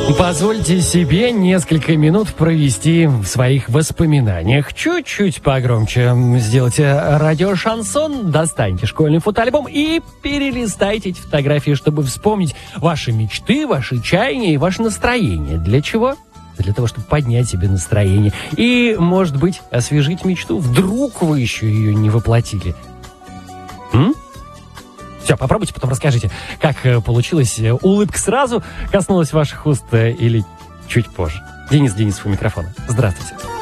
Позвольте себе несколько минут провести в своих воспоминаниях. Чуть-чуть погромче сделайте радиошансон, достаньте школьный фотоальбом и перелистайте эти фотографии, чтобы вспомнить ваши мечты, ваши чаяния и ваше настроение. Для чего? Для того, чтобы поднять себе настроение. И, может быть, освежить мечту. Вдруг вы еще ее не воплотили. Все, попробуйте, потом расскажите, как получилось. Улыбка сразу коснулась ваших уст или чуть позже. Денис Денисов у микрофона. Здравствуйте.